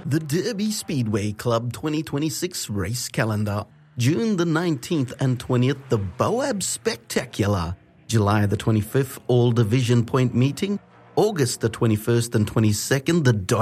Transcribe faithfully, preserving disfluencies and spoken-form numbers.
The Derby Speedway Club twenty twenty-six race calendar. June the nineteenth and twentieth, the Boab Spectacular. July the twenty-fifth, All Division Point Meeting. August the twenty-first and twenty-second, the